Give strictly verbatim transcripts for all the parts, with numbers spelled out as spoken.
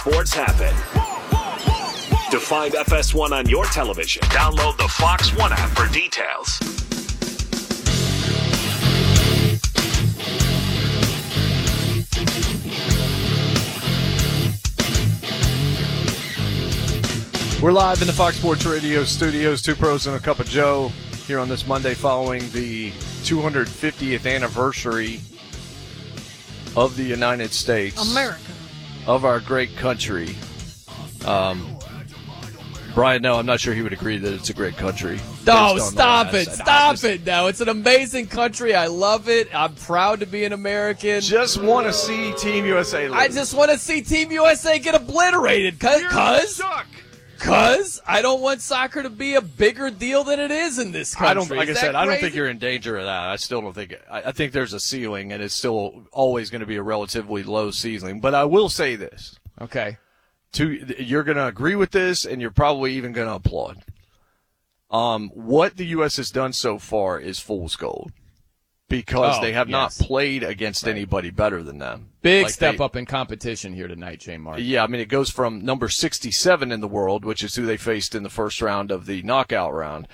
sports happen. To find F S one on your television, download the Fox One app for details. We're live in the Fox Sports Radio studios, Two Pros and a Cup of Joe, here on this Monday following the two hundred fiftieth anniversary of the United States. America. Of our great country. Um, Brian, no, I'm not sure he would agree that it's a great country. No, stop it. Stop Stop just, it. No, it's an amazing country. I love it. I'm proud to be an American. Just want to see Team U S A lose. I just want to see Team U S A get obliterated. Cause, cause I don't want soccer to be a bigger deal than it is in this country. I don't, like is I said, crazy? I don't think you're in danger of that. I still don't think – I think there's a ceiling, and it's still always going to be a relatively low ceiling. But I will say this. Okay. To, you're going to agree with this, and you're probably even going to applaud. Um, what the U S has done so far is fool's gold because oh, they have yes. not played against right. anybody better than them. Big like step they, up in competition here tonight, J. Mark. Yeah, I mean, it goes from number sixty-seven in the world, which is who they faced in the first round of the knockout round,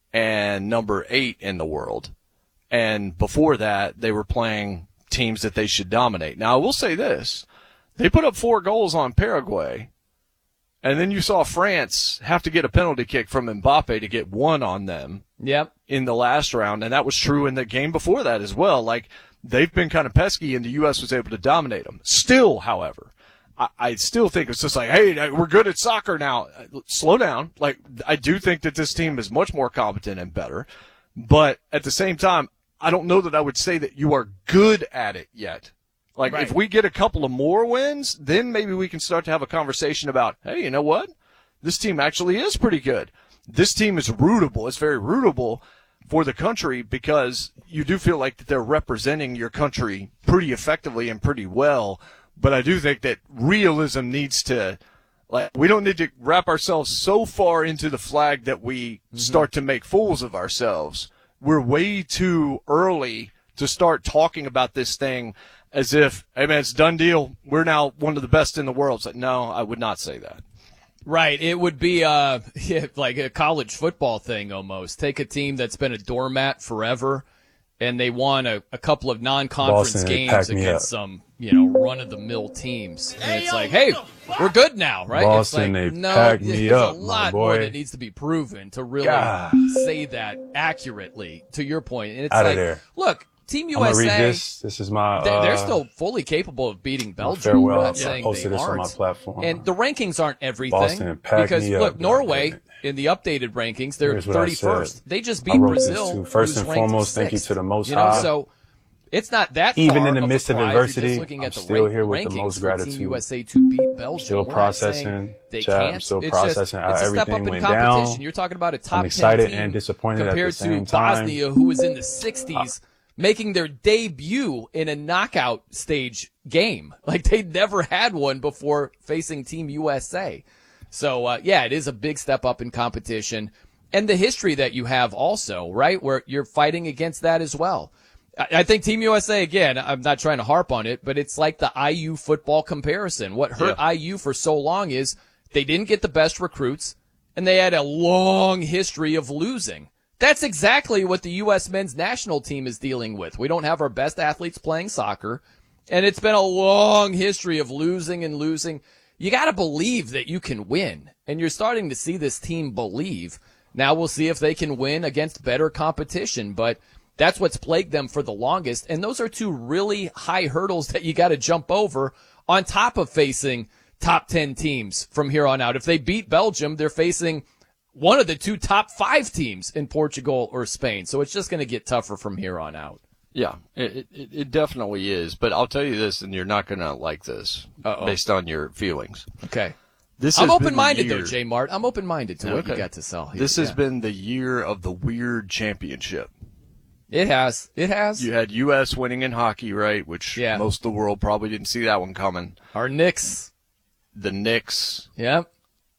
and number eight in the world. And before that, they were playing teams that they should dominate. Now, I will say this. They put up four goals on Paraguay, and then you saw France have to get a penalty kick from Mbappe to get one on them. Yep. In the last round, and that was true in the game before that as well. Like, they've been kind of pesky, and the U S was able to dominate them. Still, however, I, I still think it's just like, hey, we're good at soccer now. Slow down. Like, I do think that this team is much more competent and better, but at the same time, I don't know that I would say that you are good at it yet. Like, right. If we get a couple of more wins, then maybe we can start to have a conversation about, hey, you know what? This team actually is pretty good. This team is rootable. It's very rootable for the country because you do feel like that they're representing your country pretty effectively and pretty well. But I do think that realism needs to, like, we don't need to wrap ourselves so far into the flag that we mm-hmm. start to make fools of ourselves. We're way too early to start talking about this thing as if, hey, man, it's a done deal. We're now one of the best in the world. It's like, no, I would not say that. Right. It would be uh, like a college football thing almost. Take a team that's been a doormat forever, and they won a, a couple of non-conference Boston, games against some, you know, run-of-the-mill teams. And it's like, hey, we're good now, right? Boston, it's like, they no, packed me there's up, a lot my more boy. that needs to be proven to really God. say that accurately, to your point. And it's Out like, of there. look, Team U I'm S A, gonna read this. This is my. they're, they're uh, still fully capable of beating Belgium. farewell. I'm not I saying posted they this on aren't. my platform. And the rankings aren't everything. Boston packed because me up, look, God Norway damn it. in the updated rankings, they're Here's what I thirty-first. said. They just I beat wrote this Brazil. too. First who's and ranked foremost, thank you sixth. to the Most You know, High. so it's not that Even far in the of midst a of prize. You're adversity, just looking at I'm the still rank- here with the rankings most for gratitude. Team U S A to beat Belgium. Still We're not processing. saying They Chat, can't. I'm still it's processing just, how it's a step up everything in went competition. down. You're talking about a top I'm excited ten team and disappointed at compared the same to time. Bosnia, who was in the sixties, making their debut in a knockout stage game. Like, they'd never had one before facing Team U S A. So, uh, yeah, it is a big step up in competition. And the history that you have also, right, where you're fighting against that as well. I, I think Team U S A, again, I'm not trying to harp on it, but it's like the I U football comparison. What hurt Yeah. I U for so long is they didn't get the best recruits, and they had a long history of losing. That's exactly what the U S men's national team is dealing with. We don't have our best athletes playing soccer, and it's been a long history of losing and losing. You got to believe that you can win, and you're starting to see this team believe. Now we'll see if they can win against better competition, but that's what's plagued them for the longest, and those are two really high hurdles that you got to jump over on top of facing top ten teams from here on out. If they beat Belgium, they're facing one of the two top five teams in Portugal or Spain. So it's just going to get tougher from here on out. Yeah, it, it it definitely is. But I'll tell you this, and you're not going to like this Uh-oh. based on your feelings. Okay. This I'm has been open-minded, the though, year- J. Mart. I'm open-minded to what Okay. you got to sell here. This has Yeah. been the year of the weird championship. It has. It has. You had U S winning in hockey, right? Which Yeah. most of the world probably didn't see that one coming. Our Knicks. The Knicks, Yep.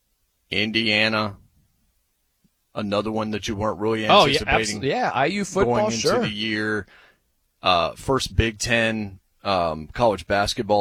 Indiana, another one that you weren't really Oh, yeah. anticipating. Absolutely. Yeah. I U football, going into sure. the year. Uh, first Big Ten um, college basketball